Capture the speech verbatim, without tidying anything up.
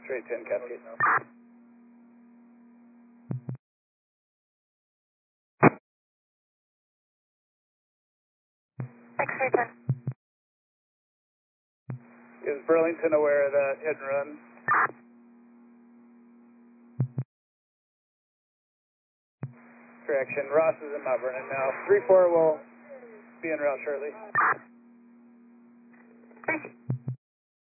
Straight ten, Cascade. X-ray ten. Is Burlington aware of that hit and run? Correction, Ross is in Mount Vernon now. three four will be en route shortly. Thank you.